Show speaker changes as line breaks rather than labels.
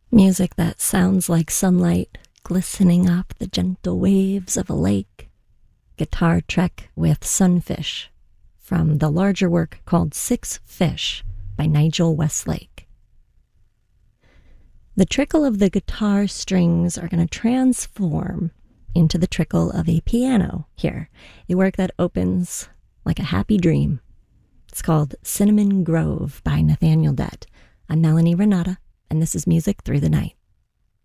Music that sounds like sunlight glistening up the gentle waves of a lake. Guitar Trek with Sunfish from the larger work called Six Fish by Nigel Westlake. The trickle of the guitar strings are going to transform into the trickle of a piano here, a work that opens like a happy dream. It's called Cinnamon Grove by Nathaniel Dett. I'm Melanie Renata, and this is Music Through the Night.